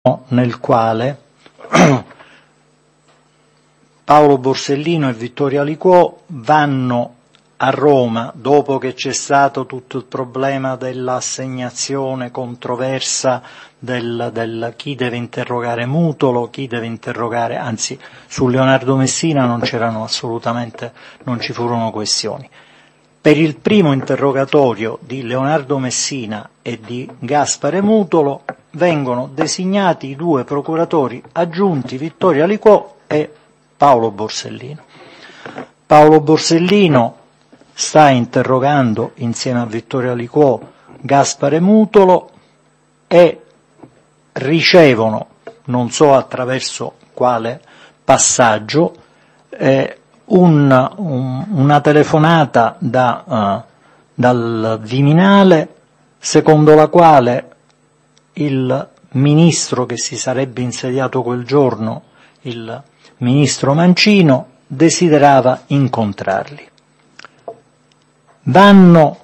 nel quale Paolo Borsellino e Vittorio Aliquò vanno a Roma dopo che c'è stato tutto il problema dell'assegnazione controversa del chi deve interrogare Mutolo, chi deve interrogare, anzi su Leonardo Messina non ci furono questioni. Per il primo interrogatorio di Leonardo Messina e di Gaspare Mutolo vengono designati i due procuratori aggiunti, Vittorio Aliquò e Paolo Borsellino. Paolo Borsellino sta interrogando insieme a Vittorio Aliquò Gaspare Mutolo e ricevono, non so attraverso quale passaggio, una telefonata dal Viminale secondo la quale il ministro che si sarebbe insediato quel giorno, il ministro Mancino, desiderava incontrarli. Vanno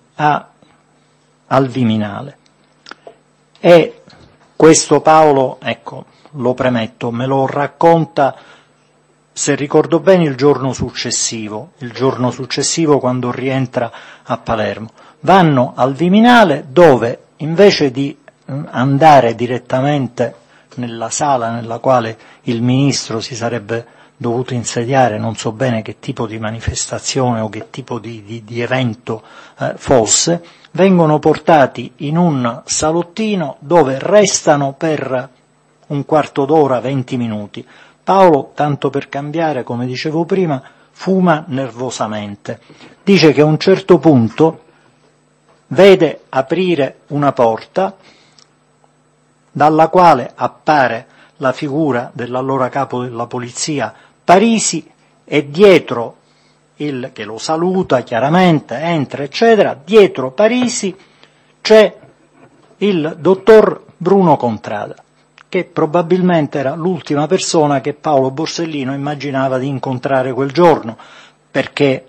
al Viminale e questo Paolo, ecco, lo premetto, me lo racconta, se ricordo bene, il giorno successivo quando rientra a Palermo. Vanno al Viminale dove, invece di andare direttamente nella sala nella quale il ministro si sarebbe dovuto insediare, non so bene che tipo di manifestazione o che tipo di evento fosse, vengono portati in un salottino dove restano per un quarto d'ora, 20 minuti. Paolo, tanto per cambiare, come dicevo prima, fuma nervosamente. Dice che a un certo punto vede aprire una porta dalla quale appare la figura dell'allora capo della polizia Parisi e dietro che lo saluta chiaramente, entra eccetera, dietro Parisi c'è il dottor Bruno Contrada, che probabilmente era l'ultima persona che Paolo Borsellino immaginava di incontrare quel giorno, perché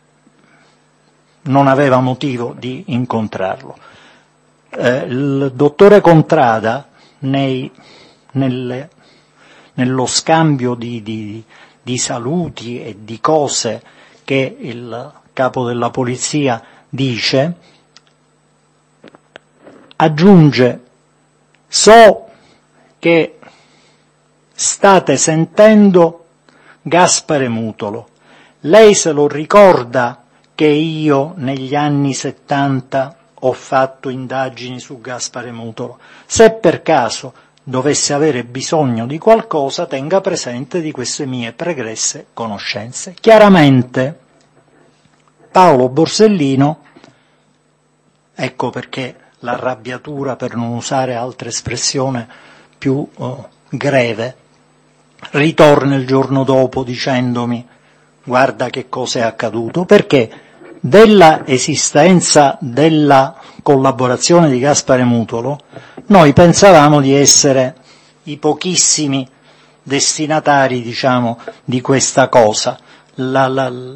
non aveva motivo di incontrarlo. Il dottore Contrada, nello scambio di saluti e di cose che il capo della polizia dice, aggiunge: so che state sentendo Gaspare Mutolo, lei se lo ricorda che io negli anni 70 ho fatto indagini su Gaspare Mutolo? Se per caso dovesse avere bisogno di qualcosa, tenga presente di queste mie pregresse conoscenze. Chiaramente Paolo Borsellino, ecco perché l'arrabbiatura, per non usare altra espressione più greve, ritorna il giorno dopo dicendomi: guarda che cosa è accaduto, perché della esistenza della collaborazione di Gaspare Mutolo noi pensavamo di essere i pochissimi destinatari, diciamo, di questa cosa. La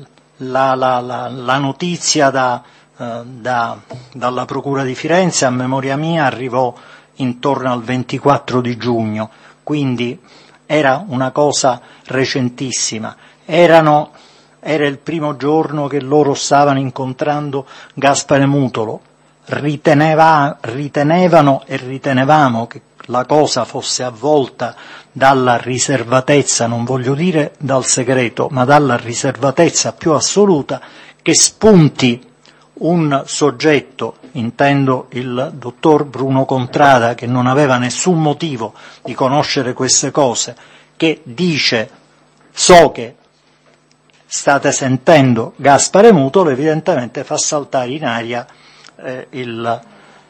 notizia dalla Procura di Firenze, a memoria mia, arrivò intorno al 24 di giugno, quindi era una cosa recentissima. Era il primo giorno che loro stavano incontrando Gaspare Mutolo. Ritenevano e ritenevamo che la cosa fosse avvolta dalla riservatezza, non voglio dire dal segreto, ma dalla riservatezza più assoluta, che spunti un soggetto, intendo il dottor Bruno Contrada, che non aveva nessun motivo di conoscere queste cose, che dice: so che state sentendo Gaspare Mutolo, evidentemente fa saltare in aria il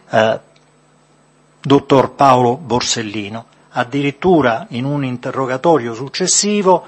dottor Paolo Borsellino. Addirittura in un interrogatorio successivo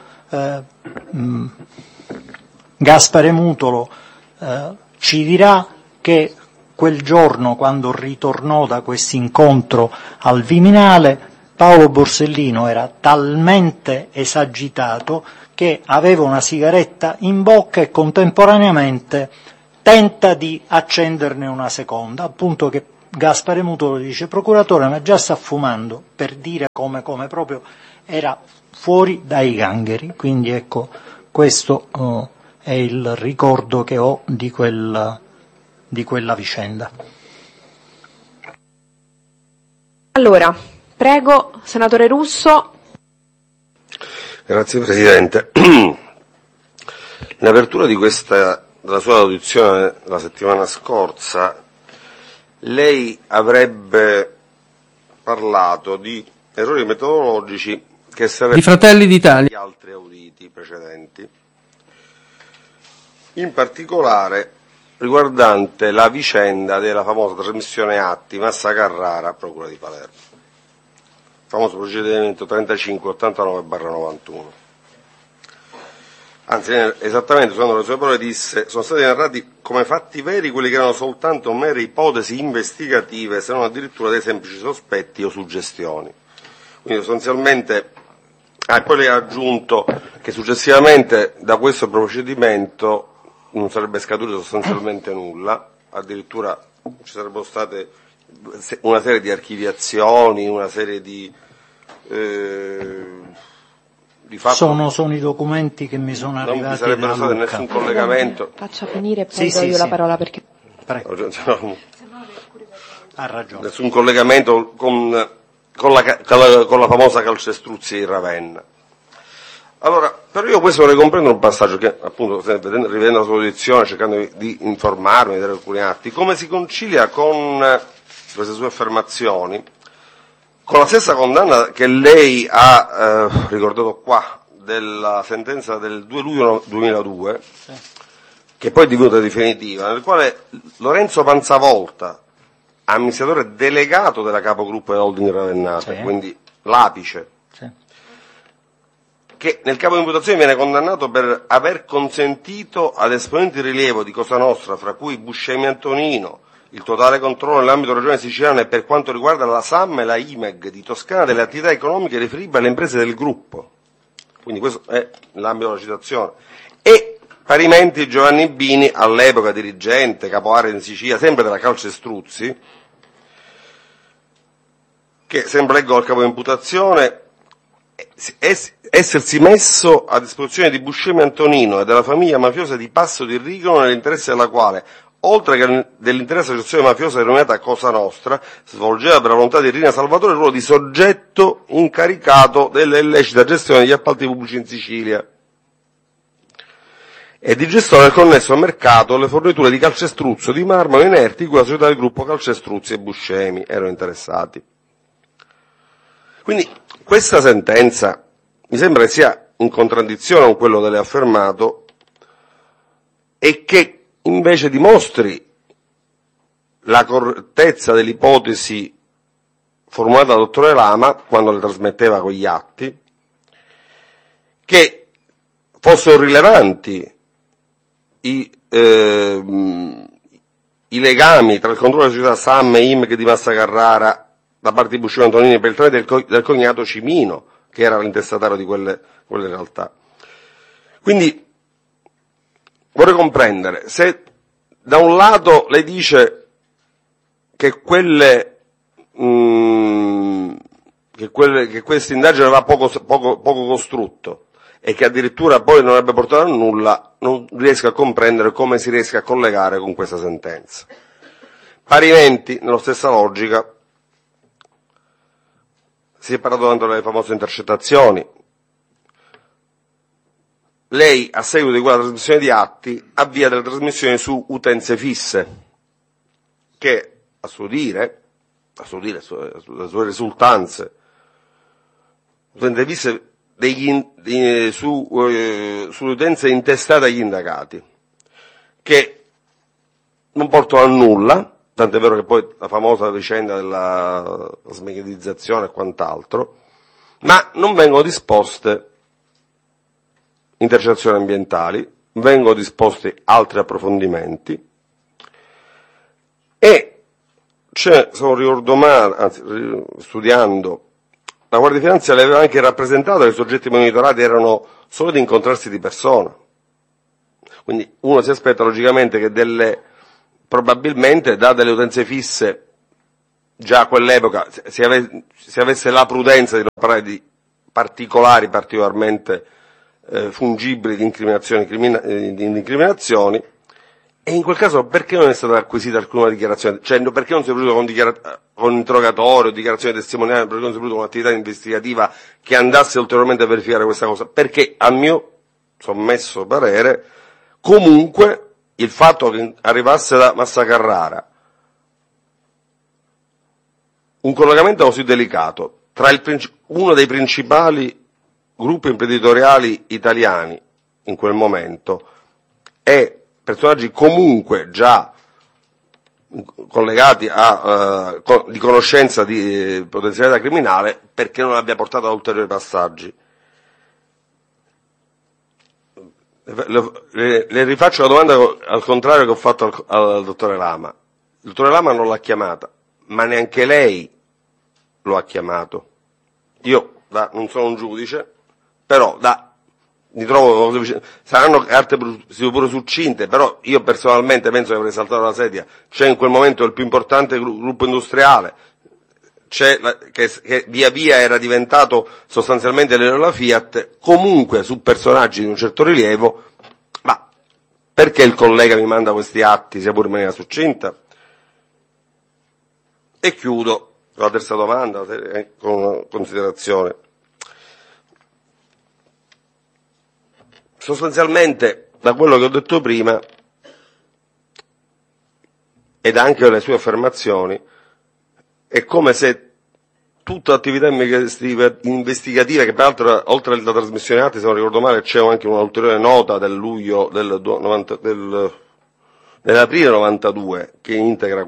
Gaspare Mutolo ci dirà che quel giorno, quando ritornò da questo incontro al Viminale, Paolo Borsellino era talmente esagitato che aveva una sigaretta in bocca e contemporaneamente tenta di accenderne una seconda, appunto che Gaspare Mutolo dice: procuratore, ma già sta fumando, per dire come proprio era fuori dai gangheri. Quindi ecco, questo è il ricordo che ho di quella vicenda. Allora, prego, senatore Russo. Grazie Presidente. In apertura della sua audizione la settimana scorsa, lei avrebbe parlato di errori metodologici che sarebbero di Fratelli d'Italia gli altri auditi precedenti, in particolare riguardante la vicenda della famosa trasmissione Atti Massa Carrara, Procura di Palermo, famoso procedimento 3589/91. Anzi, esattamente, usando le sue parole, disse: sono stati narrati come fatti veri quelli che erano soltanto mere ipotesi investigative, se non addirittura dei semplici sospetti o suggestioni. Quindi sostanzialmente, poi lei ha aggiunto che successivamente da questo procedimento non sarebbe scaturito sostanzialmente nulla, addirittura ci sarebbero state una serie di archiviazioni, una serie di fatto. Sono i documenti che mi sono arrivati. Non vi sarebbero stato nessun collegamento. Faccia finire e poi do io la parola perché. Prego. Ha ragione. Nessun collegamento con la famosa calcestruzzi di Ravenna. Allora, però io questo vorrei comprendere un passaggio che, appunto, rivedendo la sua audizione, cercando di informarmi, di vedere alcuni atti, come si concilia con queste sue affermazioni, con la stessa condanna che lei ha ricordato qua, della sentenza del 2 luglio 2002, sì, che poi è divenuta definitiva, nel quale Lorenzo Panzavolta, amministratore delegato della capogruppo Holding Ravennate, sì, quindi l'apice, sì, che nel capo di imputazione viene condannato per aver consentito ad esponenti di rilievo di Cosa Nostra, fra cui Buscemi Antonino, il totale controllo nell'ambito regione siciliana e per quanto riguarda la SAM e la IMEG di Toscana delle attività economiche riferibili alle imprese del gruppo. Quindi questo è l'ambito della citazione. E parimenti Giovanni Bini, all'epoca dirigente, capo area in Sicilia, sempre della Calcestruzzi, che sempre leggo al capo di imputazione, essersi messo a disposizione di Buscemi Antonino e della famiglia mafiosa di Passo di Rigono nell'interesse della quale, oltre che dell'intera associazione mafiosa denominata Cosa Nostra, svolgeva per la volontà di Rina Salvatore il ruolo di soggetto incaricato della illecita gestione degli appalti pubblici in Sicilia e di gestore del connesso mercato delle forniture di calcestruzzo di marmo inerti cui la società del gruppo Calcestruzzi e Buscemi erano interessati. Quindi questa sentenza mi sembra che sia in contraddizione con quello che lei ha affermato e che invece dimostri la correttezza dell'ipotesi formulata dal dottore Lama quando le trasmetteva con gli atti, che fossero rilevanti i legami tra il controllo della società SAM e IMEG di Massa Carrara da parte di Buscemi Antonini per il tramite del cognato Cimino, che era l'intestatario di quelle realtà. Quindi vorrei comprendere se da un lato lei dice che questa indagine aveva poco costrutto e che addirittura poi non avrebbe portato a nulla, non riesco a comprendere come si riesca a collegare con questa sentenza. Parimenti, nella stessa logica, si è parlato tanto delle famose intercettazioni. Lei, a seguito di quella trasmissione di atti, avvia delle trasmissioni su utenze fisse, che, a suo dire, sulle sue risultanze, utenze fisse sulle utenze intestate agli indagati, che non portano a nulla, tant'è vero che poi la famosa vicenda della smegherizzazione e quant'altro, ma non vengono disposte intercettazioni ambientali, vengono disposti altri approfondimenti e se non ricordo male, anzi studiando, la Guardia di Finanza le aveva anche rappresentato che i soggetti monitorati erano solo di incontrarsi di persona. Quindi uno si aspetta logicamente che probabilmente, da delle utenze fisse già a quell'epoca si avesse la prudenza di non parlare di particolari particolarmente fungibili di incriminazioni, e in quel caso perché non è stata acquisita alcuna dichiarazione? Cioè, perché non si è voluto con interrogatorio, dichiarazione testimoniale, perché non si è voluto un'attività investigativa che andasse ulteriormente a verificare questa cosa? Perché, a mio sommesso parere, comunque il fatto che arrivasse da Massa Carrara un collegamento così delicato tra uno dei principali gruppi imprenditoriali italiani in quel momento e personaggi comunque già collegati di conoscenza di potenzialità criminale, perché non abbia portato a ulteriori passaggi. Le rifaccio la domanda al contrario che ho fatto al dottore Lama. Il dottore Lama non l'ha chiamata, ma neanche lei lo ha chiamato. Io non sono un giudice, però mi trovo, saranno carte pure succinte, però io personalmente penso che avrei saltato la sedia. C'è in quel momento il più importante gruppo industriale, che via via era diventato sostanzialmente la Fiat, comunque su personaggi di un certo rilievo. Ma perché il collega mi manda questi atti, sia pure in maniera succinta? E chiudo con la terza domanda, con una considerazione. Sostanzialmente, da quello che ho detto prima, ed anche dalle sue affermazioni, è come se tutta l'attività investigativa, che peraltro oltre alla trasmissione atti, se non ricordo male, c'è anche un'ulteriore nota del luglio dell'aprile 92 che integra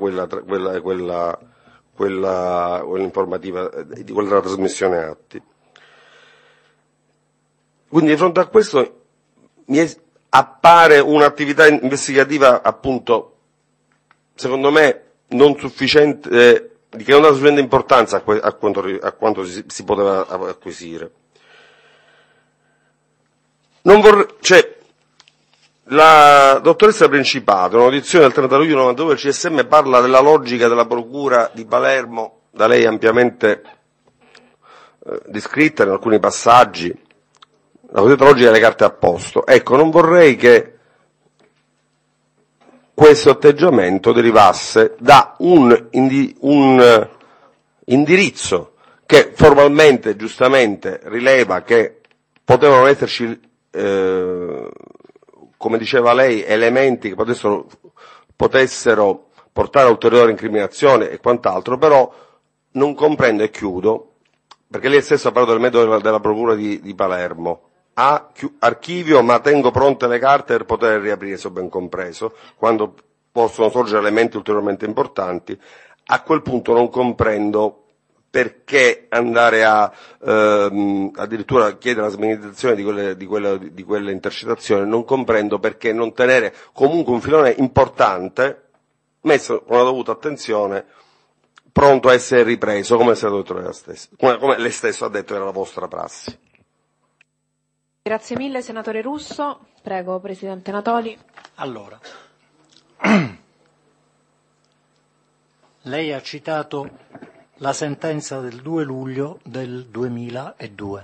quell'informativa di quella trasmissione atti. Quindi di fronte a questo appare un'attività investigativa, appunto, secondo me non sufficiente, che non dà sufficiente importanza a quanto si poteva acquisire. La dottoressa Principato, in un'audizione del 30 luglio 92 il CSM, parla della logica della procura di Palermo, da lei ampiamente descritta in alcuni passaggi, la cosiddetta logica delle carte a posto. Ecco, non vorrei che questo atteggiamento derivasse da un indirizzo che formalmente, giustamente, rileva che potevano esserci, come diceva lei, elementi che potessero portare a ulteriore incriminazione e quant'altro, però non comprendo, e chiudo, perché lei stesso ha parlato del metodo della procura di Palermo. Archivio, ma tengo pronte le carte per poter riaprire, se ho ben compreso, quando possono sorgere elementi ulteriormente importanti. A quel punto non comprendo perché andare addirittura chiedere la sminimizzazione di quelle intercettazioni. Non comprendo perché non tenere comunque un filone importante, messo con la dovuta attenzione, pronto a essere ripreso, come lei stesso ha detto era la vostra prassi. Grazie mille, senatore Russo. Prego, Presidente Natoli. Allora, lei ha citato la sentenza del 2 luglio del 2002.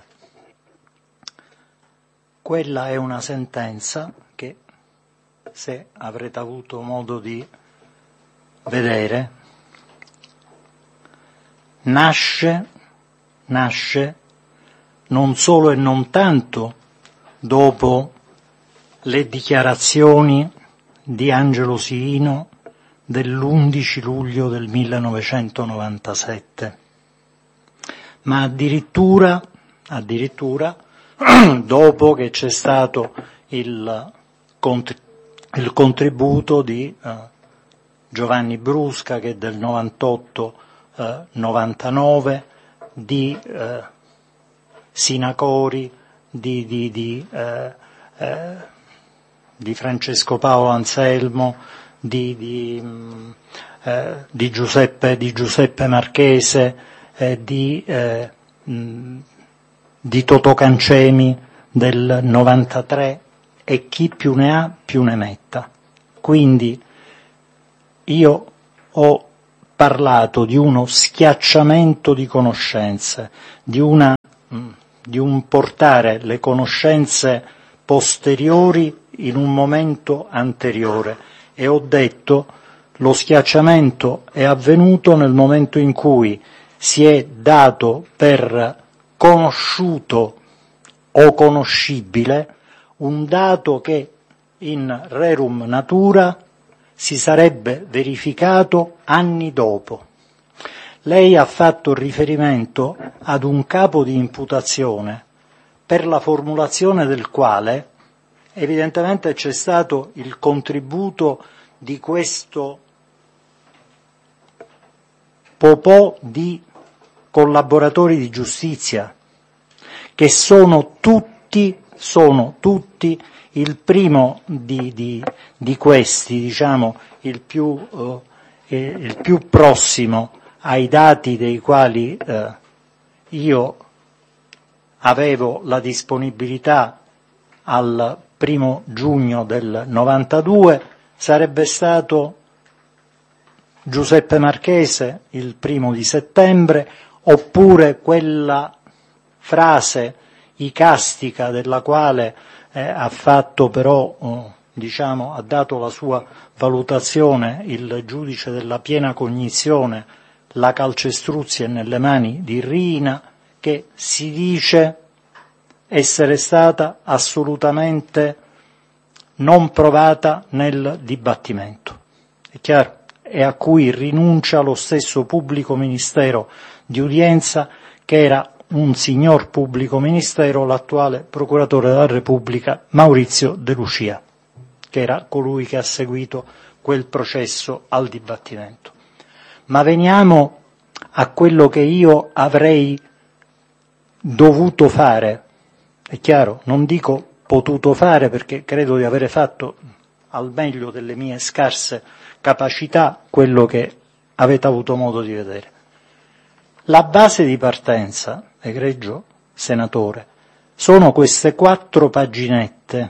Quella è una sentenza che, se avrete avuto modo di vedere, nasce non solo e non tanto dopo le dichiarazioni di Angelo Siino dell'11 luglio del 1997, ma addirittura dopo che c'è stato il contributo di Giovanni Brusca, che è del 98-99, di Sinacori, di Francesco Paolo Anselmo, di Giuseppe Marchese, di Totò Cancemi del 93, e chi più ne ha più ne metta. Quindi io ho parlato di uno schiacciamento di conoscenze, di un portare le conoscenze posteriori in un momento anteriore, e ho detto lo schiacciamento è avvenuto nel momento in cui si è dato per conosciuto o conoscibile un dato che in rerum natura si sarebbe verificato anni dopo. Lei ha fatto riferimento ad un capo di imputazione per la formulazione del quale evidentemente c'è stato il contributo di questo popò di collaboratori di giustizia, che sono tutti il primo di questi, diciamo, il più prossimo ai dati dei quali io avevo la disponibilità al 1° giugno del 92, sarebbe stato Giuseppe Marchese il 1° settembre, oppure quella frase icastica della quale ha fatto però, ha dato la sua valutazione il giudice della piena cognizione, la calcestruzzi è nelle mani di Riina, che si dice essere stata assolutamente non provata nel dibattimento. È chiaro? E a cui rinuncia lo stesso pubblico ministero di udienza, che era un signor pubblico ministero, l'attuale procuratore della Repubblica Maurizio De Lucia, che era colui che ha seguito quel processo al dibattimento. Ma veniamo a quello che io avrei dovuto fare. È chiaro, non dico potuto fare, perché credo di avere fatto al meglio delle mie scarse capacità quello che avete avuto modo di vedere. La base di partenza, egregio senatore, sono queste 4 paginette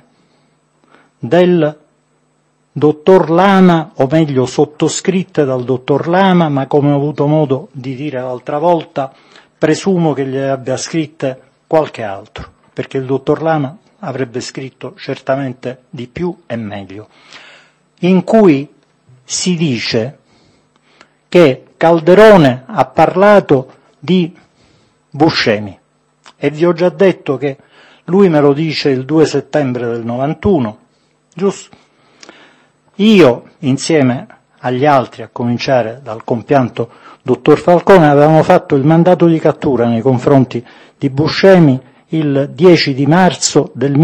del dottor Lama, o meglio sottoscritte dal dottor Lama, ma come ho avuto modo di dire l'altra volta, presumo che le abbia scritte qualche altro, perché il dottor Lama avrebbe scritto certamente di più e meglio, in cui si dice che Calderone ha parlato di Buscemi, e vi ho già detto che lui me lo dice il 2 settembre del 91, giusto? Io, insieme agli altri, a cominciare dal compianto dottor Falcone, avevamo fatto il mandato di cattura nei confronti di Buscemi il 10 di marzo del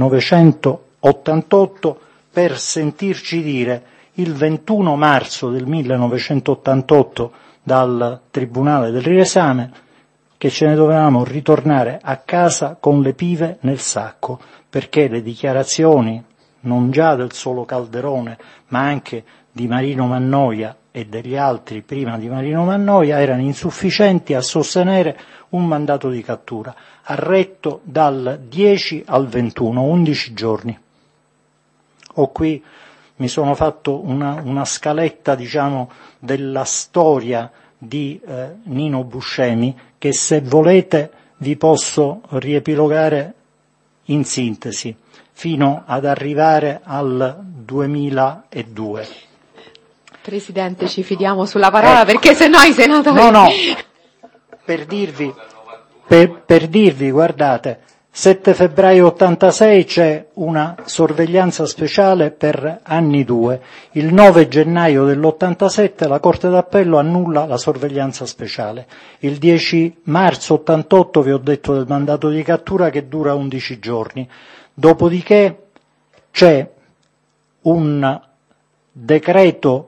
1988 per sentirci dire il 21 marzo del 1988 dal Tribunale del riesame che ce ne dovevamo ritornare a casa con le pive nel sacco, perché le dichiarazioni non già del solo Calderone ma anche di Marino Mannoia e degli altri prima di Marino Mannoia erano insufficienti a sostenere un mandato di cattura, arretto dal 10 al 21, 11 giorni. Ho qui, mi sono fatto una scaletta, diciamo, della storia di Nino Buscemi, che se volete vi posso riepilogare in sintesi, fino ad arrivare al 2002. Presidente, ci fidiamo sulla parola, perché sennò i senatori... No, per dirvi, guardate, 7 febbraio 86 c'è una sorveglianza speciale per anni 2, il 9 gennaio dell'87 la Corte d'Appello annulla la sorveglianza speciale, il 10 marzo 88 vi ho detto del mandato di cattura che dura 11 giorni, dopodiché c'è un decreto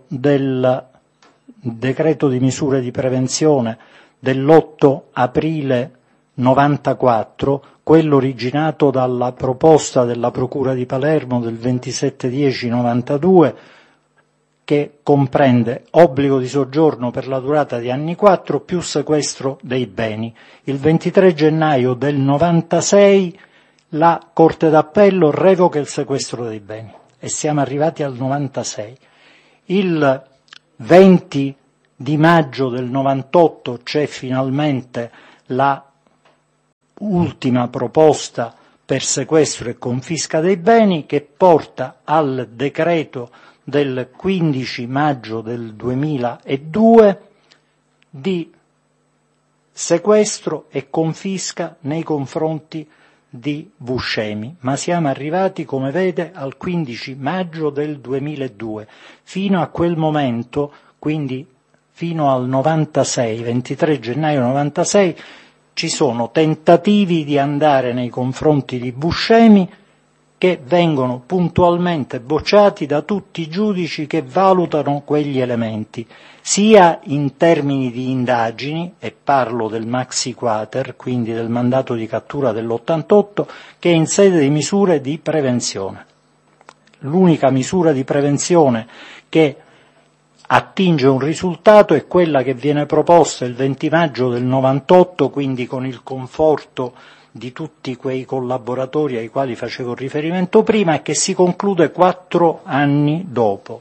di misure di prevenzione dell'8 aprile 94, quello originato dalla proposta della Procura di Palermo del 27/10/92, che comprende obbligo di soggiorno per la durata di anni 4 più sequestro dei beni. Il 23 gennaio del 96 la Corte d'Appello revoca il sequestro dei beni e siamo arrivati al 96. Il 20 di maggio del 98 c'è finalmente la ultima proposta per sequestro e confisca dei beni, che porta al decreto del 15 maggio del 2002 di sequestro e confisca nei confronti di Buscemi, ma siamo arrivati, come vede, al 15 maggio del 2002. Fino a quel momento, quindi fino al 96, 23 gennaio 96, ci sono tentativi di andare nei confronti di Buscemi che vengono puntualmente bocciati da tutti i giudici che valutano quegli elementi, sia in termini di indagini, e parlo del maxi quater, quindi del mandato di cattura dell'88, che in sede di misure di prevenzione. L'unica misura di prevenzione che attinge un risultato è quella che viene proposta il 20 maggio del 98, quindi con il conforto di tutti quei collaboratori ai quali facevo riferimento prima, e che si conclude 4 anni dopo.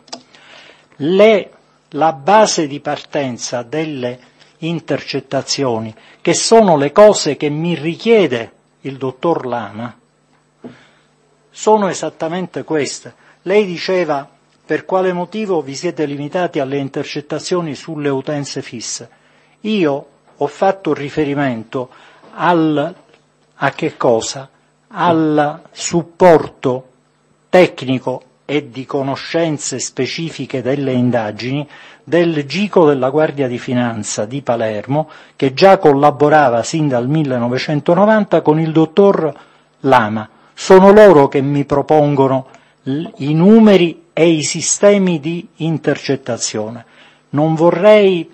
La base di partenza delle intercettazioni, che sono le cose che mi richiede il dottor Lama, sono esattamente queste. Lei diceva: per quale motivo vi siete limitati alle intercettazioni sulle utenze fisse? Io ho fatto riferimento a che cosa? Al supporto tecnico e di conoscenze specifiche delle indagini del GICO della Guardia di Finanza di Palermo, che già collaborava sin dal 1990 con il dottor Lama. Sono loro che mi propongono i numeri e i sistemi di intercettazione. Non vorrei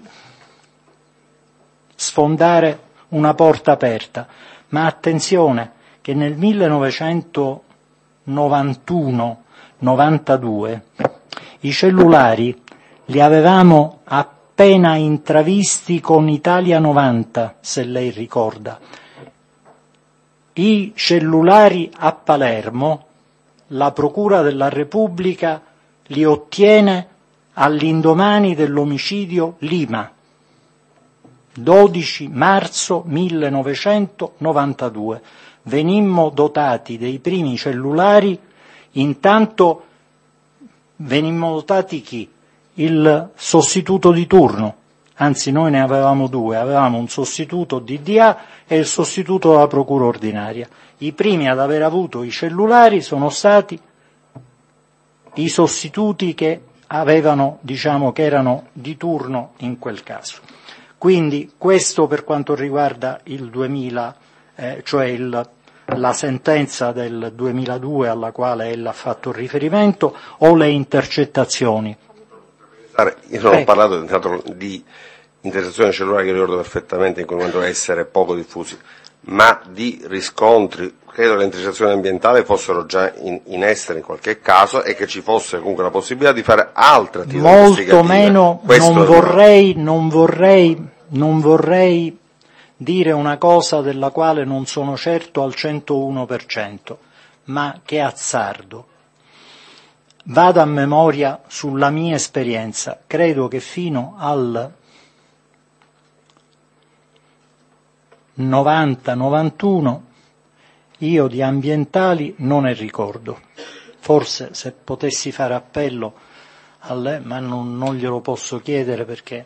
sfondare una porta aperta, ma attenzione che nel 1991-92 i cellulari li avevamo appena intravisti con Italia 90, se lei ricorda. I cellulari a Palermo la Procura della Repubblica li ottiene all'indomani dell'omicidio Lima, 12 marzo 1992. Venimmo dotati dei primi cellulari, intanto venimmo dotati chi? Il sostituto di turno, anzi noi ne avevamo 2, avevamo un sostituto DDA e il sostituto della Procura ordinaria. I primi ad aver avuto i cellulari sono stati i sostituti che avevano, che erano di turno in quel caso. Quindi questo per quanto riguarda il 2000, la sentenza del 2002 alla quale ella ha fatto riferimento, o le intercettazioni. Io non ho parlato di intercettazioni cellulari, che ricordo perfettamente, in quel momento essere poco diffusi, ma di riscontri. Credo che le intercettazioni ambientali fossero già in essere in qualche caso, e che ci fosse comunque la possibilità di fare altre attività investigative. Molto meno, non vorrei dire una cosa della quale non sono certo al 101%, ma che azzardo. Vado a memoria sulla mia esperienza. Credo che fino al 90-91 io di ambientali non ne ricordo. Forse se potessi fare appello a lei, ma non glielo posso chiedere perché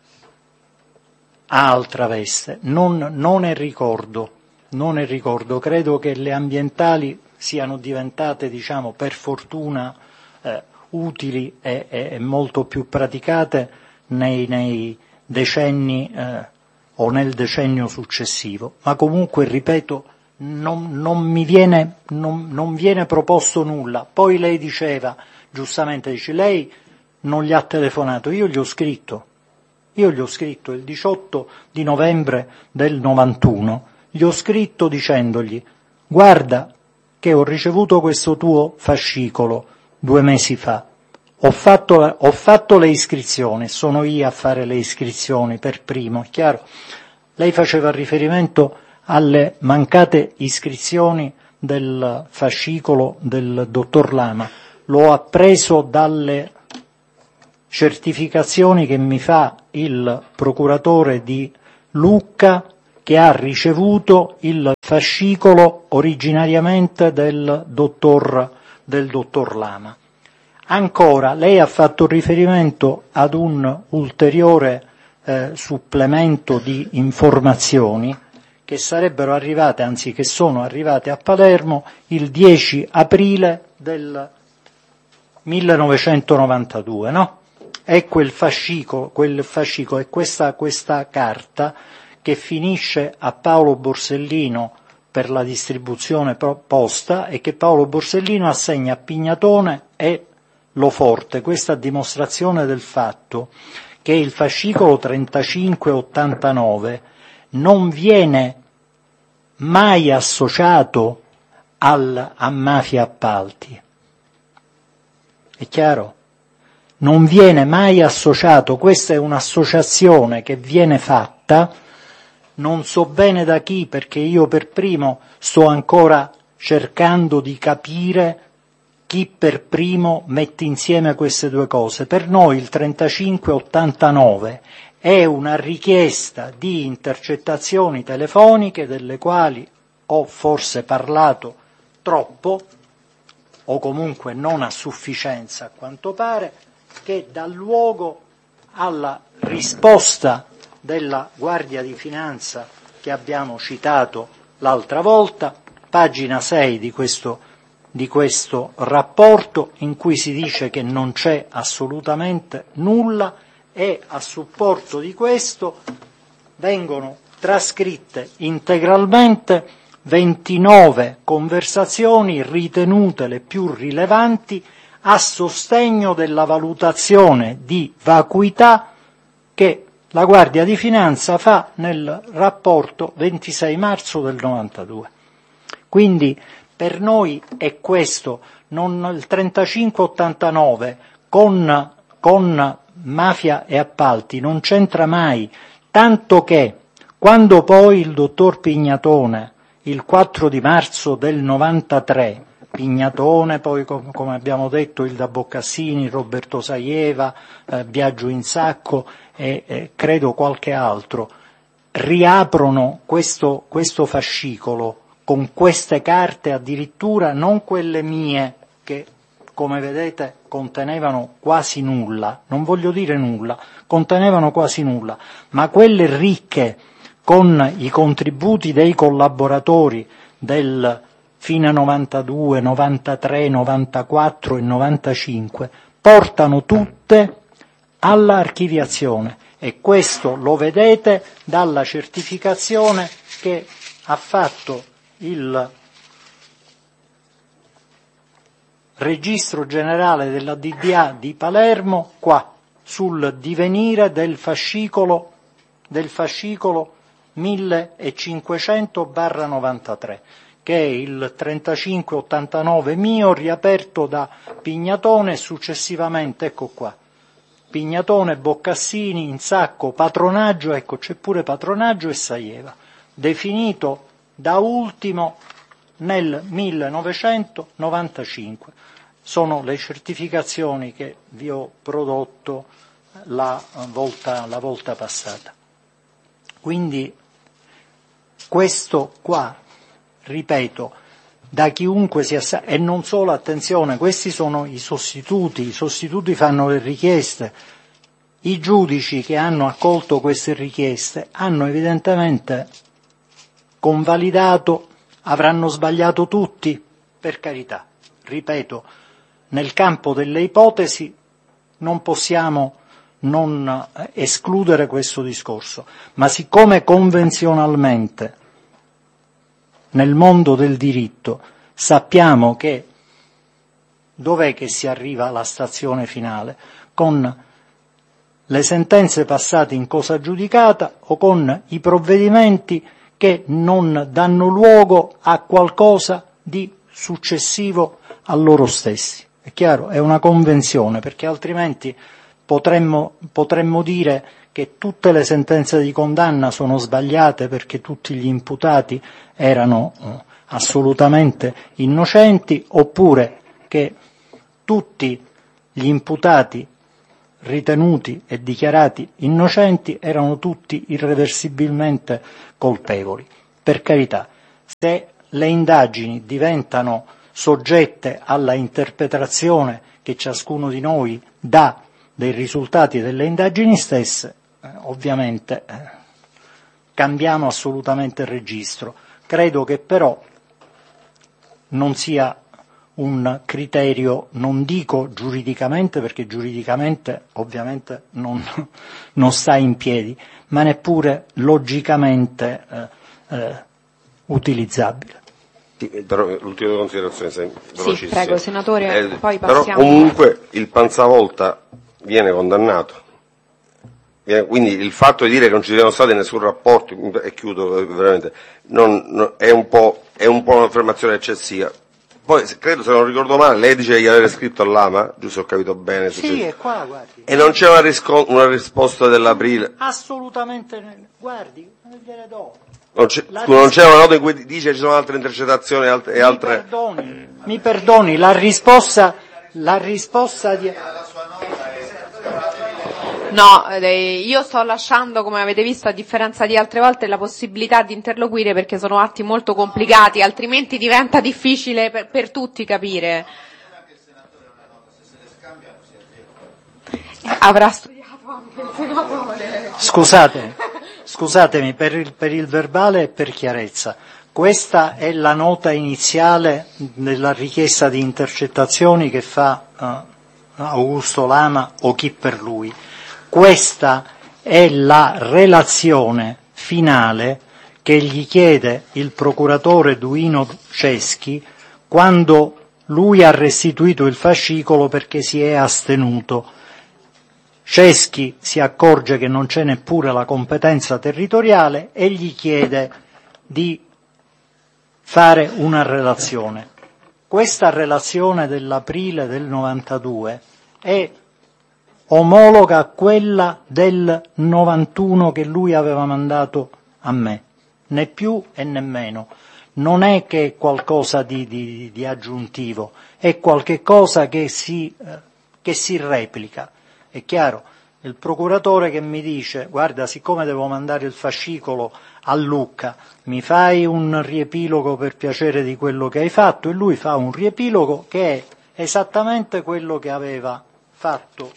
ha altra veste. Non ne ricordo. Credo che le ambientali siano diventate, per fortuna, utili e molto più praticate nei decenni o nel decennio successivo. Ma comunque, ripeto, non viene proposto nulla. Poi lei diceva, giustamente lei non gli ha telefonato, io gli ho scritto il 18 di novembre del 91, gli ho scritto dicendogli: guarda che ho ricevuto questo tuo fascicolo 2 mesi fa, ho fatto le iscrizioni, sono io a fare le iscrizioni per primo, è chiaro? Lei faceva riferimento alle mancate iscrizioni del fascicolo del dottor Lama, l'ho appreso dalle certificazioni che mi fa il procuratore di Lucca che ha ricevuto il fascicolo originariamente del dottor Lama. Ancora, lei ha fatto riferimento ad un ulteriore supplemento di informazioni che sarebbero arrivate, anzi che sono arrivate a Palermo il 10 aprile del 1992, no? È quel fascicolo è questa carta che finisce a Paolo Borsellino per la distribuzione posta e che Paolo Borsellino assegna a Pignatone e Loforte. Questa a dimostrazione del fatto che il fascicolo 3589 non viene mai associato a mafia appalti. È chiaro? Non viene mai associato, questa è un'associazione che viene fatta, non so bene da chi, perché io per primo sto ancora cercando di capire chi per primo mette insieme queste due cose. Per noi il 3589 è una richiesta di intercettazioni telefoniche delle quali ho forse parlato troppo, o comunque non a sufficienza a quanto pare, che dà luogo alla risposta della Guardia di Finanza che abbiamo citato l'altra volta, pagina 6 di questo rapporto, in cui si dice che non c'è assolutamente nulla, e a supporto di questo vengono trascritte integralmente 29 conversazioni ritenute le più rilevanti a sostegno della valutazione di vacuità che la Guardia di Finanza fa nel rapporto 26 marzo del 92. Quindi per noi è questo, non il 3589 con mafia e appalti non c'entra mai, tanto che quando poi il dottor Pignatone il 4 di marzo del 93, Pignatone, poi come abbiamo detto il da Boccassini, Roberto Saieva, Biagio Insacco e credo qualche altro, riaprono questo fascicolo con queste carte, addirittura non quelle mie che come vedete contenevano quasi nulla, non voglio dire nulla, contenevano quasi nulla, ma quelle ricche con i contributi dei collaboratori del fine 92, 93, 94 e 95 portano tutte all'archiviazione, e questo lo vedete dalla certificazione che ha fatto il Registro Generale della DDA di Palermo qua sul divenire del fascicolo 1500/93, che è il 3589 mio, riaperto da Pignatone e successivamente, ecco qua, Pignatone, Boccassini, Insacco, Patronaggio, ecco c'è pure Patronaggio e Saieva, definito da ultimo nel 1995. Sono le certificazioni che vi ho prodotto la volta passata. Quindi questo qua, ripeto, da chiunque sia, e non solo, attenzione, questi sono i sostituti fanno le richieste, i giudici che hanno accolto queste richieste hanno evidentemente convalidato, avranno sbagliato tutti, per carità, ripeto, nel campo delle ipotesi non possiamo non escludere questo discorso, ma siccome convenzionalmente nel mondo del diritto sappiamo che dov'è che si arriva alla stazione finale? Con le sentenze passate in cosa giudicata o con i provvedimenti che non danno luogo a qualcosa di successivo a loro stessi. È chiaro? È una convenzione, perché altrimenti potremmo dire che tutte le sentenze di condanna sono sbagliate perché tutti gli imputati erano assolutamente innocenti, oppure che tutti gli imputati ritenuti e dichiarati innocenti erano tutti irreversibilmente colpevoli. Per carità, se le indagini diventano soggette alla interpretazione che ciascuno di noi dà dei risultati delle indagini stesse, ovviamente cambiamo assolutamente il registro. Credo che però non sia un criterio, non dico giuridicamente, perché giuridicamente ovviamente non sta in piedi, ma neppure logicamente utilizzabile. Sì, però l'ultima considerazione, sì, prego senatore, poi però passiamo. comunque il Panzavolta viene condannato, quindi il fatto di dire che non ci siano stati nessun rapporto, e chiudo veramente, è un po' un'affermazione eccessiva. Poi credo, se non ricordo male, lei dice di avere scritto all'AMA, giusto, ho capito bene? Sì, è qua, guardi. E non c'è una risposta dell'aprile? Assolutamente, guardi, gliele do. Non c'è una nota in cui dice che ci sono altre intercettazioni e altre... Mi perdoni, la risposta di... No, io sto lasciando, come avete visto, a differenza di altre volte, la possibilità di interloquire perché sono atti molto complicati, altrimenti diventa difficile per tutti capire. Avrà studiato anche il senatore. Scusatemi, per il verbale e per chiarezza. Questa è la nota iniziale della richiesta di intercettazioni che fa Augusto Lama o chi per lui. Questa è la relazione finale che gli chiede il procuratore Duino Ceschi quando lui ha restituito il fascicolo perché si è astenuto. Ceschi si accorge che non c'è neppure la competenza territoriale e gli chiede di fare una relazione. Questa relazione dell'aprile del 92 è omologa a quella del 91 che lui aveva mandato a me, né più e né meno. Non è che è qualcosa di aggiuntivo, è qualche cosa che si replica. È chiaro, il procuratore che mi dice, guarda, siccome devo mandare il fascicolo a Lucca, mi fai un riepilogo per piacere di quello che hai fatto, e lui fa un riepilogo che è esattamente quello che aveva fatto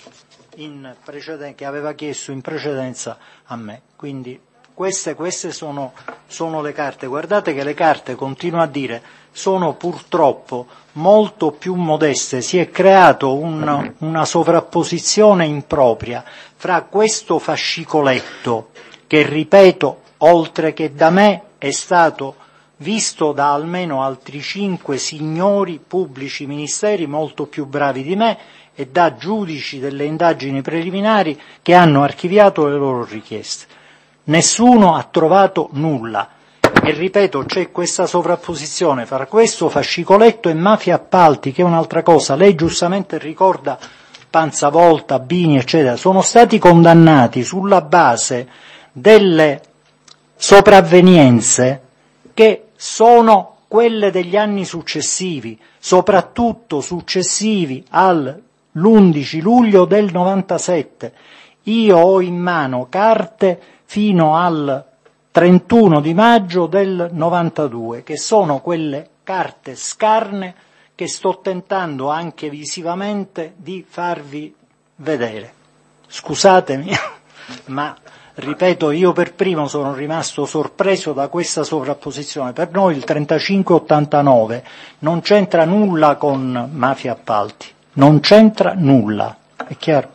che aveva chiesto in precedenza a me. Quindi queste sono le carte. Guardate che le carte, continuo a dire, sono purtroppo molto più modeste. Si è creato una sovrapposizione impropria fra questo fascicoletto che, ripeto, oltre che da me è stato visto da almeno altri 5 signori pubblici ministeri molto più bravi di me e da giudici delle indagini preliminari che hanno archiviato le loro richieste. Nessuno ha trovato nulla. E ripeto, c'è questa sovrapposizione fra questo fascicoletto e mafia appalti, che è un'altra cosa. Lei giustamente ricorda Panzavolta, Bini, eccetera. Sono stati condannati sulla base delle sopravvenienze che sono quelle degli anni successivi, soprattutto successivi all'11 luglio del 97. Io ho in mano carte fino al 31 di maggio del 92, che sono quelle carte scarne che sto tentando anche visivamente di farvi vedere. Scusatemi, ma ripeto, io per primo sono rimasto sorpreso da questa sovrapposizione. Per noi il 35-89 non c'entra nulla con mafia appalti, non c'entra nulla, è chiaro?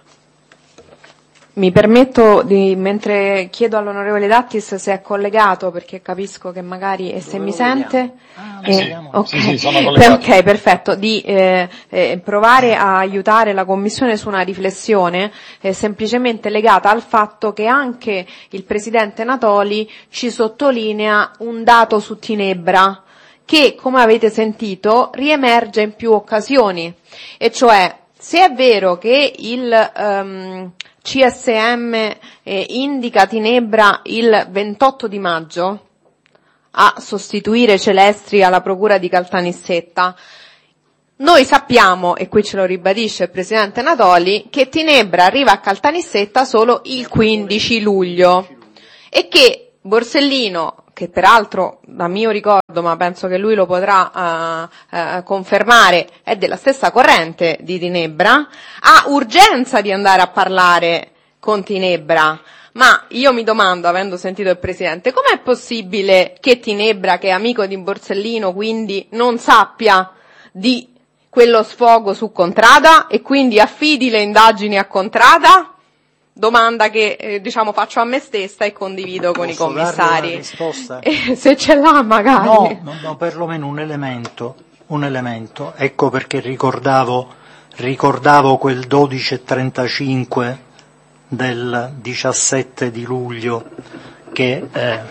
Mi permetto mentre chiedo all'onorevole Dattis se è collegato, perché capisco che magari, e se mi sente, okay. Sì, sono collegato. Ok, perfetto, di provare a aiutare la Commissione su una riflessione semplicemente legata al fatto che anche il Presidente Natoli ci sottolinea un dato su Tinebra che, come avete sentito, riemerge in più occasioni, e cioè, se è vero che il CSM indica Tinebra il 28 di maggio a sostituire Celestri alla procura di Caltanissetta, Noi sappiamo, e qui ce lo ribadisce il presidente Natoli, che Tinebra arriva a Caltanissetta solo il 15 luglio e che Borsellino, che peraltro da mio ricordo, ma penso che lui lo potrà confermare, è della stessa corrente di Tinebra, ha urgenza di andare a parlare con Tinebra. Ma io mi domando, avendo sentito il Presidente, com'è possibile che Tinebra, che è amico di Borsellino, quindi non sappia di quello sfogo su Contrada e quindi affidi le indagini a Contrada? Domanda che faccio a me stessa e condivido con i commissari. Dare una risposta? Se ce l'ha magari. No, perlomeno un elemento. Ecco perché ricordavo quel 12:35 del 17 di luglio, che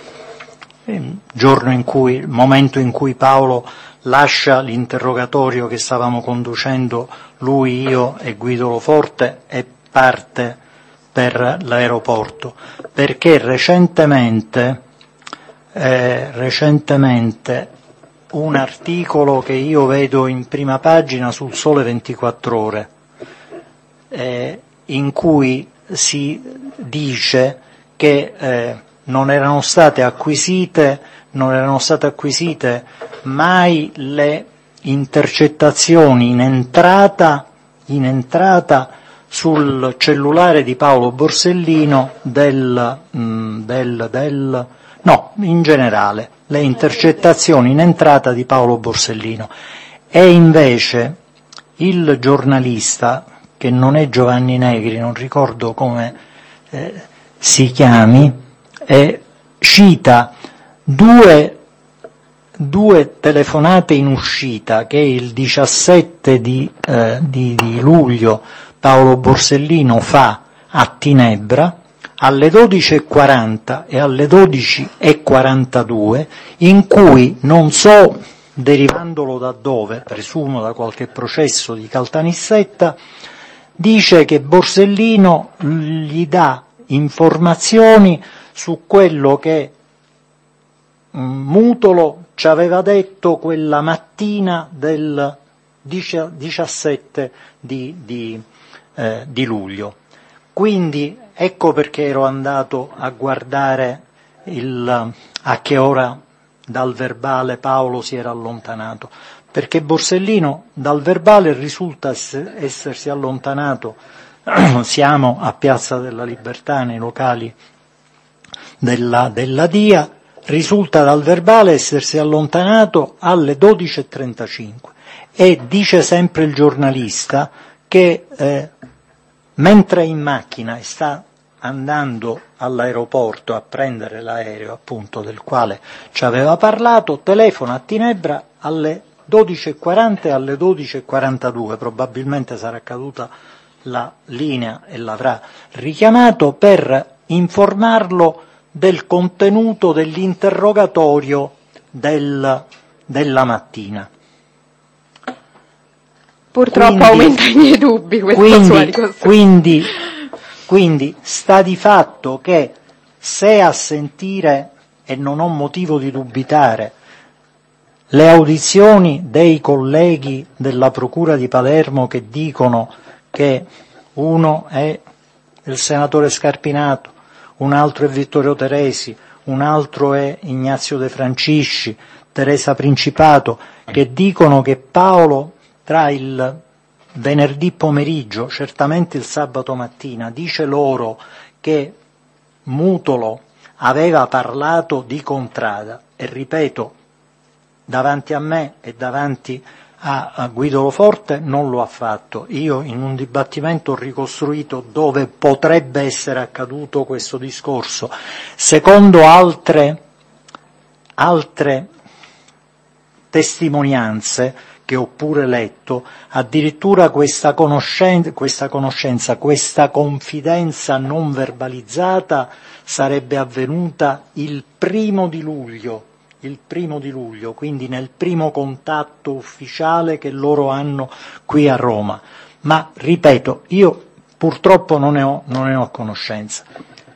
il momento in cui Paolo lascia l'interrogatorio che stavamo conducendo lui, io e Guido Lo Forte e parte per l'aeroporto, perché recentemente un articolo che io vedo in prima pagina sul Sole 24 Ore, in cui si dice che non erano state acquisite mai le intercettazioni in entrata sul cellulare di Paolo Borsellino in generale, le intercettazioni in entrata di Paolo Borsellino. E invece il giornalista, che non è Giovanni Negri, non ricordo come si chiami, cita due telefonate in uscita che il 17 di luglio Paolo Borsellino fa a Tinebra alle 12:40 e alle 12:42, in cui, non so derivandolo da dove, presumo da qualche processo di Caltanissetta, dice che Borsellino gli dà informazioni su quello che Mutolo ci aveva detto quella mattina del 17 di luglio. Quindi ecco perché ero andato a guardare a che ora dal verbale Paolo si era allontanato, perché Borsellino dal verbale risulta essersi allontanato, siamo a Piazza della Libertà nei locali della DIA, risulta dal verbale essersi allontanato alle 12:35 e dice sempre il giornalista che mentre è in macchina e sta andando all'aeroporto a prendere l'aereo, appunto, del quale ci aveva parlato, telefona a Tinebra alle 12:40 e alle 12:42, probabilmente sarà caduta la linea e l'avrà richiamato per informarlo del contenuto dell'interrogatorio della mattina. Purtroppo aumenta i miei dubbi questa sua ricostruzione. Quindi sta di fatto che se a sentire, e non ho motivo di dubitare, le audizioni dei colleghi della Procura di Palermo che dicono che uno è il senatore Scarpinato, un altro è Vittorio Teresi, un altro è Ignazio De Francisci, Teresa Principato, che dicono che Paolo tra il venerdì pomeriggio, certamente il sabato mattina, dice loro che Mutolo aveva parlato di Contrada, e ripeto, davanti a me e davanti a Guido Lo Forte non lo ha fatto. Io in un dibattimento ho ricostruito dove potrebbe essere accaduto questo discorso. Secondo altre testimonianze che ho pure letto, addirittura questa conoscenza, questa confidenza non verbalizzata sarebbe avvenuta il 1° di luglio, quindi nel primo contatto ufficiale che loro hanno qui a Roma. Ma ripeto, io purtroppo non ne ho conoscenza.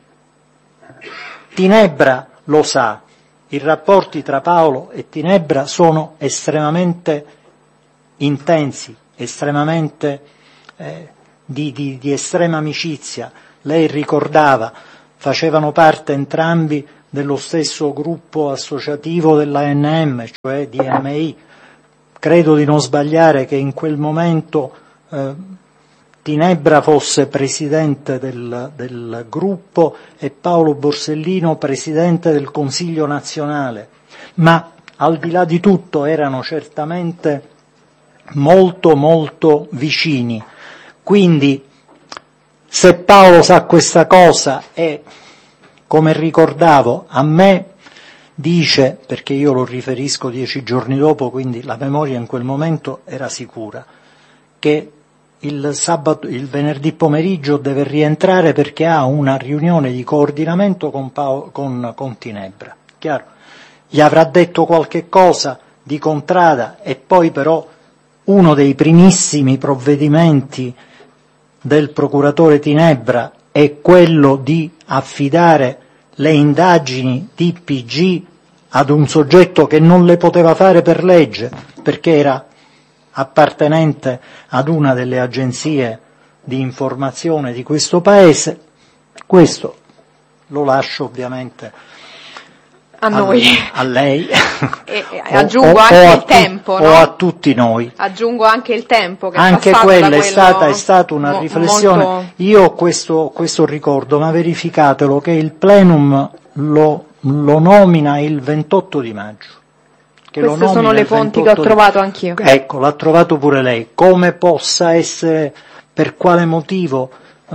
Tinebra lo sa, i rapporti tra Paolo e Tinebra sono estremamente intensi, estremamente di estrema amicizia. Lei ricordava, facevano parte entrambi dello stesso gruppo associativo dell'ANM, cioè DMI. Credo di non sbagliare che in quel momento Tinebra fosse presidente del gruppo e Paolo Borsellino presidente del Consiglio nazionale, ma al di là di tutto erano certamente molto molto vicini. Quindi se Paolo sa questa cosa e, come ricordavo, a me dice, perché io lo riferisco 10 giorni dopo, quindi la memoria in quel momento era sicura, che il venerdì pomeriggio deve rientrare perché ha una riunione di coordinamento con Tinebra. Chiaro? Gli avrà detto qualche cosa di contrada e poi però uno dei primissimi provvedimenti del procuratore Tinebra è quello di affidare le indagini di PG ad un soggetto che non le poteva fare per legge, perché era appartenente ad una delle agenzie di informazione di questo paese. Questo lo lascio ovviamente a noi, a lei e aggiungo anche il tempo, no? O a tutti noi. Aggiungo anche il tempo che anche è passato quella è stata una riflessione molto... Io questo ricordo, ma verificatelo che il plenum lo nomina il 28 di maggio. Queste sono le fonti che ho trovato anch'io. Ecco, l'ha trovato pure lei. Come possa essere, per quale motivo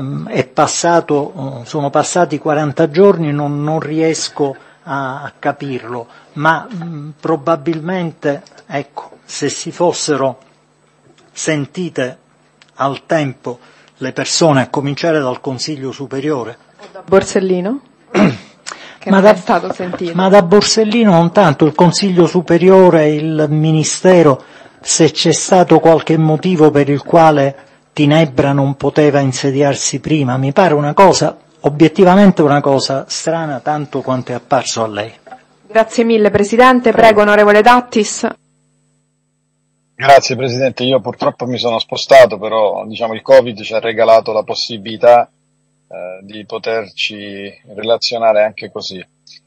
sono passati 40 giorni, non riesco a capirlo, ma probabilmente, ecco, se si fossero sentite al tempo le persone, a cominciare dal Consiglio Superiore. O da Borsellino? Che ma non è stato sentito. Ma da Borsellino non tanto, il Consiglio Superiore, il Ministero, se c'è stato qualche motivo per il quale Tinebra non poteva insediarsi prima, mi pare obiettivamente una cosa strana tanto quanto è apparso a lei. Grazie mille Presidente, prego onorevole Dattis. Grazie Presidente, io purtroppo mi sono spostato, però il Covid ci ha regalato la possibilità di poterci relazionare anche così.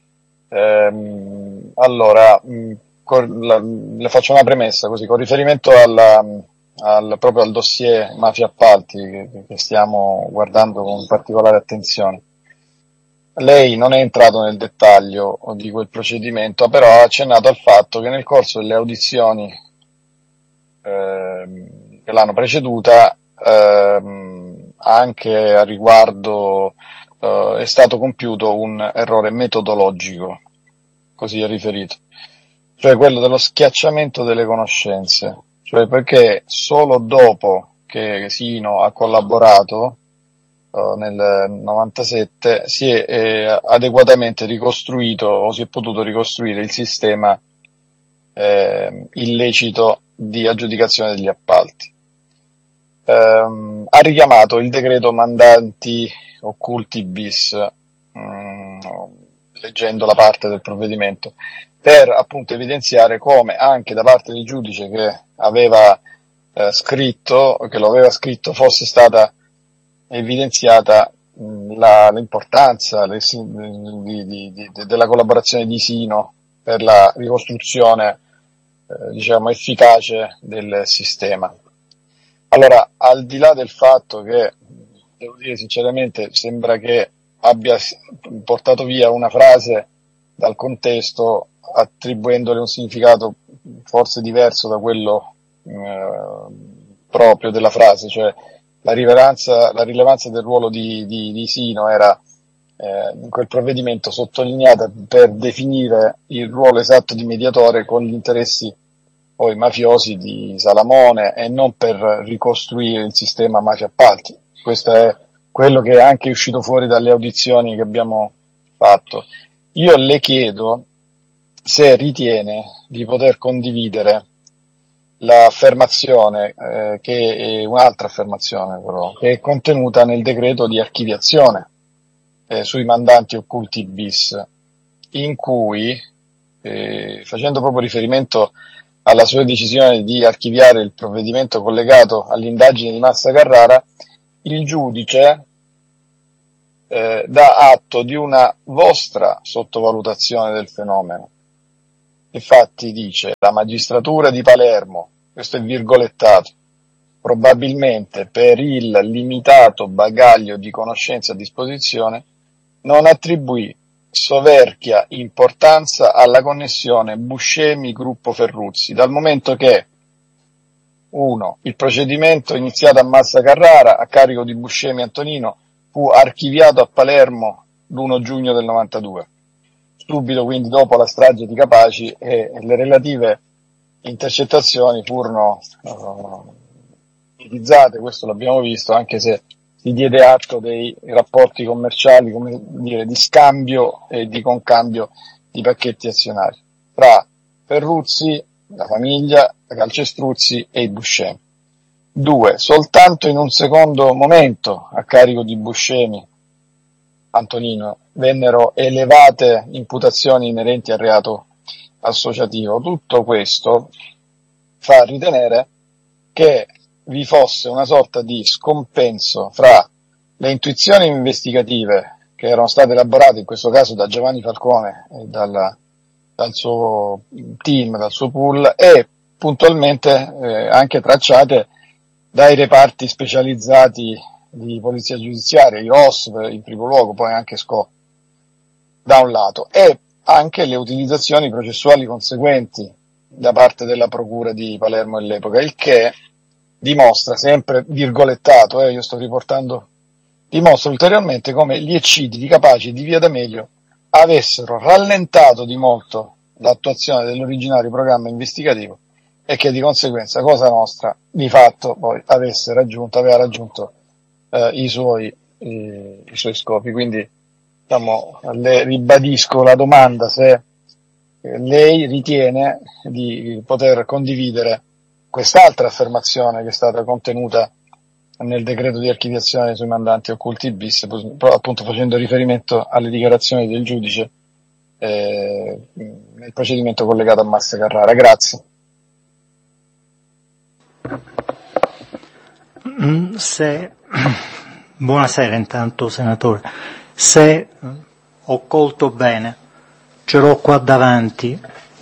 Allora, le faccio una premessa così, con riferimento proprio al dossier mafia appalti che stiamo guardando con particolare attenzione. Lei non è entrato nel dettaglio di quel procedimento, però ha accennato al fatto che nel corso delle audizioni che l'hanno preceduta, anche a riguardo è stato compiuto un errore metodologico, così è riferito, cioè quello dello schiacciamento delle conoscenze, cioè perché solo dopo che Sino ha collaborato nel 97 si è adeguatamente ricostruito o si è potuto ricostruire il sistema illecito di aggiudicazione degli appalti. Ha richiamato il decreto mandanti occulti bis, leggendo la parte del provvedimento, per appunto evidenziare come anche da parte del giudice che aveva lo aveva scritto, fosse stata evidenziata l'importanza della collaborazione di Sino per la ricostruzione efficace del sistema. Allora, al di là del fatto che, devo dire sinceramente, sembra che abbia portato via una frase dal contesto, attribuendole un significato forse diverso da quello proprio della frase, cioè la rilevanza del ruolo di Sino era in quel provvedimento sottolineata per definire il ruolo esatto di mediatore con gli interessi poi mafiosi di Salamone e non per ricostruire il sistema mafia appalti. Questo è quello che è anche uscito fuori dalle audizioni che abbiamo fatto. Io le chiedo se ritiene di poter condividere l'affermazione, che è un'altra affermazione però, che è contenuta nel decreto di archiviazione sui mandanti occulti bis, in cui, facendo proprio riferimento alla sua decisione di archiviare il provvedimento collegato all'indagine di Massa Carrara, il giudice dà atto di una vostra sottovalutazione del fenomeno. Infatti dice: la magistratura di Palermo, questo è virgolettato, probabilmente per il limitato bagaglio di conoscenze a disposizione non attribuì soverchia importanza alla connessione Buscemi-Gruppo Ferruzzi, dal momento che 1. Il procedimento iniziato a Massa Carrara a carico di Buscemi Antonino fu archiviato a Palermo l'1 giugno del 92, subito quindi dopo la strage di Capaci, e le relative intercettazioni furono utilizzate, questo l'abbiamo visto, anche se si diede atto dei rapporti commerciali, come dire, di scambio e di concambio di pacchetti azionari tra Ferruzzi, la famiglia, la Calcestruzzi e i Buscemi. 2. Soltanto in un secondo momento, a carico di Buscemi Antonino, vennero elevate imputazioni inerenti al reato associativo. Tutto questo fa ritenere che vi fosse una sorta di scompenso fra le intuizioni investigative che erano state elaborate in questo caso da Giovanni Falcone e dal suo team, dal suo pool, e puntualmente anche tracciate dai reparti specializzati di polizia giudiziaria, i ROS in primo luogo, poi anche SCO da un lato, e anche le utilizzazioni processuali conseguenti da parte della procura di Palermo all'epoca, il che dimostra, sempre virgolettato, io sto riportando, dimostra ulteriormente come gli eccidi di Capaci e di Via D'Amelio avessero rallentato di molto l'attuazione dell'originario programma investigativo e che di conseguenza Cosa Nostra di fatto poi aveva raggiunto i suoi scopi. Quindi le ribadisco la domanda se lei ritiene di poter condividere quest'altra affermazione che è stata contenuta nel decreto di archiviazione sui mandanti occulti bis, appunto facendo riferimento alle dichiarazioni del giudice nel procedimento collegato a Massa Carrara. Grazie. Buonasera intanto, senatore. Se ho colto bene, ce l'ho qua davanti,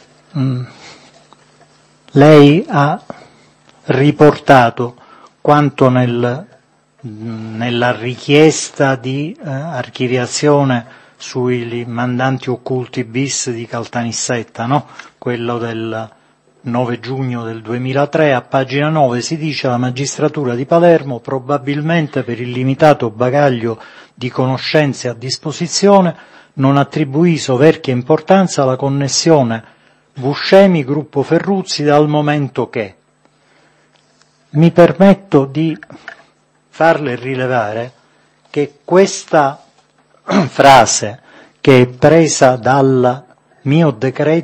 lei ha riportato quanto nella richiesta di archiviazione sui mandanti occulti bis di Caltanissetta, no? Quello del 9 giugno del 2003, a pagina 9 si dice: la magistratura di Palermo, probabilmente per il limitato bagaglio di conoscenze a disposizione, non attribuì soverchia importanza alla connessione Buscemi-Gruppo Ferruzzi, dal momento che. Mi permetto di farle rilevare che questa frase, che è presa dalla mia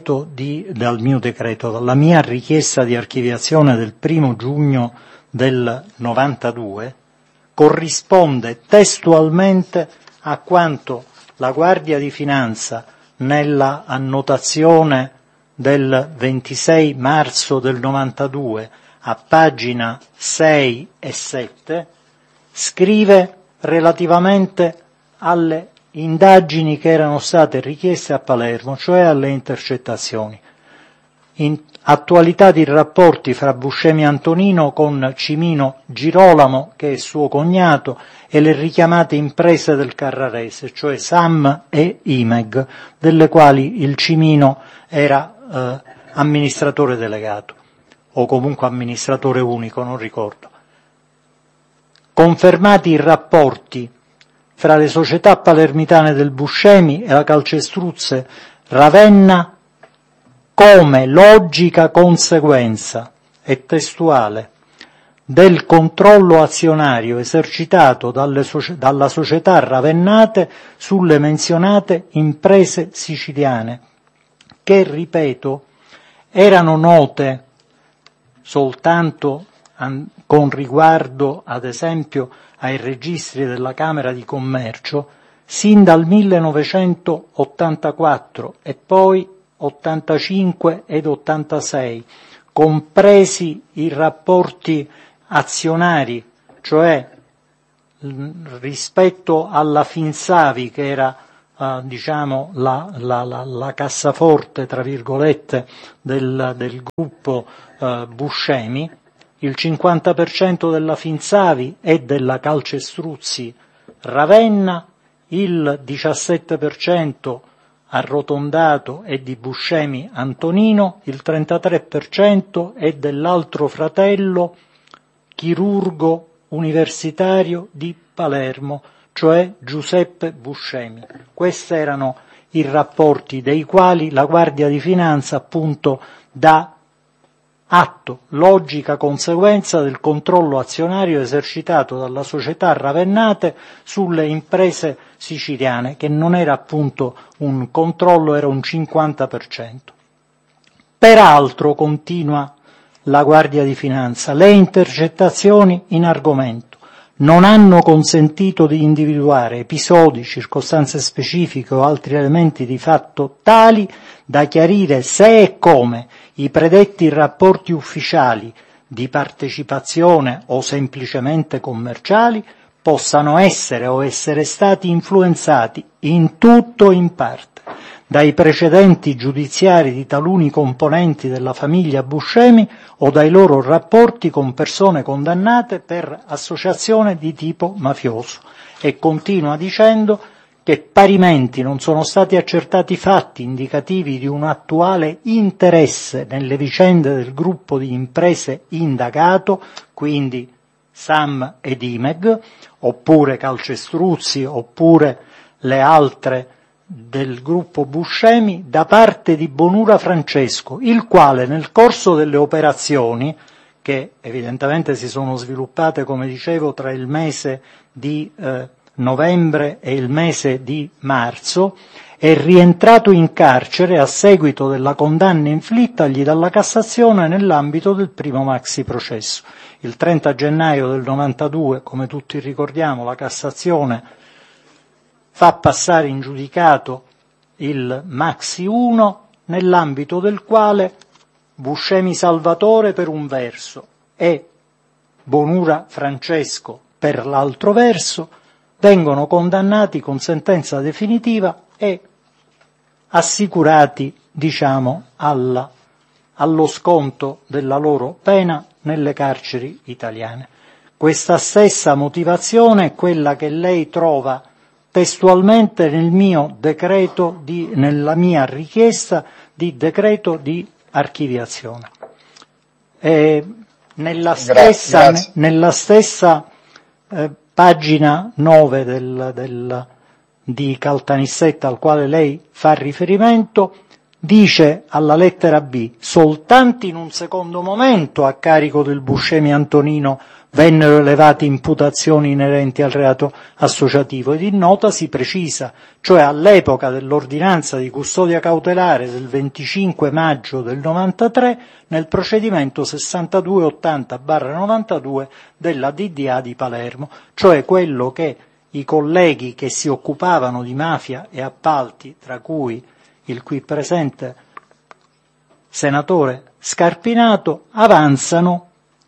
richiesta di archiviazione del 1 giugno del 92, corrisponde testualmente a quanto la Guardia di Finanza nella annotazione del 26 marzo del 92 a pagina 6 e 7 scrive relativamente alle indagini che erano state richieste a Palermo, cioè alle intercettazioni. In attualità di rapporti fra Buscemi Antonino con Cimino Girolamo, che è suo cognato, e le richiamate imprese del Carrarese, cioè SAM e IMEG, delle quali il Cimino era amministratore delegato, o comunque amministratore unico, non ricordo. Confermati i rapporti fra le società palermitane del Buscemi e la Calcestruzze Ravenna come logica conseguenza, e testuale, del controllo azionario esercitato dalla società ravennate sulle menzionate imprese siciliane, che, ripeto, erano note soltanto con riguardo, ad esempio, ai registri della Camera di Commercio, sin dal 1984 e poi 85 ed 86, compresi i rapporti azionari, cioè rispetto alla Finsavi, che era diciamo la cassaforte, tra virgolette, del gruppo Buscemi, il 50% della Finsavi è della Calcestruzzi Ravenna, il 17% arrotondato è di Buscemi Antonino, il 33% è dell'altro fratello chirurgo universitario di Palermo, cioè Giuseppe Buscemi. Questi erano i rapporti dei quali la Guardia di Finanza appunto dà atto, logica conseguenza del controllo azionario esercitato dalla società Ravennate sulle imprese siciliane, che non era appunto un controllo, era un 50%. Peraltro, continua la Guardia di Finanza, le intercettazioni in argomento non hanno consentito di individuare episodi, circostanze specifiche o altri elementi di fatto tali da chiarire se e come i predetti rapporti ufficiali di partecipazione o semplicemente commerciali possano essere o essere stati influenzati in tutto o in parte dai precedenti giudiziari di taluni componenti della famiglia Buscemi o dai loro rapporti con persone condannate per associazione di tipo mafioso. E continua dicendo che parimenti non sono stati accertati fatti indicativi di un attuale interesse nelle vicende del gruppo di imprese indagato, quindi SAM ed IMEG, oppure Calcestruzzi, oppure le altre del gruppo Buscemi, da parte di Bonura Francesco, il quale nel corso delle operazioni, che evidentemente si sono sviluppate, come dicevo, tra il mese di novembre e il mese di marzo, è rientrato in carcere a seguito della condanna inflittagli dalla Cassazione nell'ambito del primo maxi processo. Il 30 gennaio del 92, come tutti ricordiamo, la Cassazione fa passare in giudicato il maxi 1, nell'ambito del quale Buscemi Salvatore per un verso e Bonura Francesco per l'altro verso vengono condannati con sentenza definitiva e assicurati, diciamo, allo sconto della loro pena nelle carceri italiane. Questa stessa motivazione è quella che lei trova testualmente nel mio decreto nella mia richiesta di decreto di archiviazione. Nella stessa pagina 9 di Caltanissetta, al quale lei fa riferimento, dice alla lettera B: soltanto in un secondo momento a carico del Buscemi Antonino vennero elevate imputazioni inerenti al reato associativo, ed in nota si precisa, cioè all'epoca dell'ordinanza di custodia cautelare del 25 maggio del 93 nel procedimento 6280/92 della DDA di Palermo, cioè quello che i colleghi che si occupavano di mafia e appalti, tra cui il qui presente senatore Scarpinato, avanzano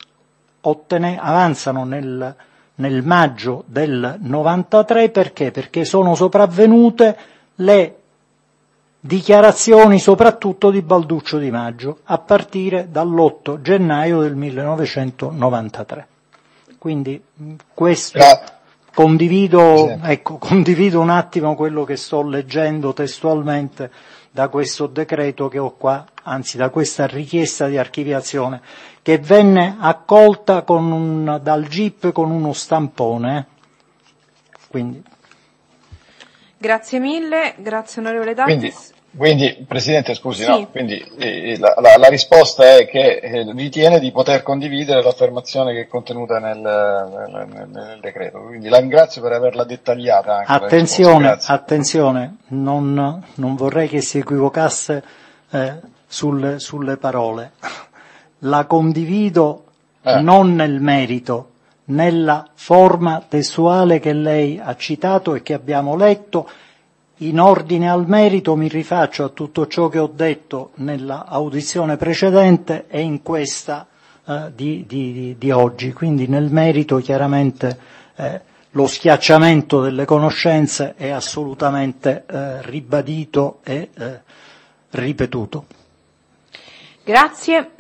nel maggio del 93 perché sono sopravvenute le dichiarazioni soprattutto di Balduccio Di Maggio a partire dall'8 gennaio del 1993. Quindi questo condivido un attimo quello che sto leggendo testualmente da questo decreto che ho qua, anzi da questa richiesta di archiviazione, che venne accolta dal GIP con uno stampone. Quindi. Grazie mille, grazie onorevole Dattis. Quindi Presidente, scusi, sì. No? Quindi la risposta è che ritiene di poter condividere l'affermazione che è contenuta nel decreto. Quindi la ringrazio per averla dettagliata anche. Attenzione, non vorrei che si equivocasse sulle parole. La condivido non nel merito, nella forma testuale che lei ha citato e che abbiamo letto, in ordine al merito mi rifaccio a tutto ciò che ho detto nella audizione precedente e in questa di oggi, quindi nel merito chiaramente lo schiacciamento delle conoscenze è assolutamente ribadito e ripetuto. Grazie.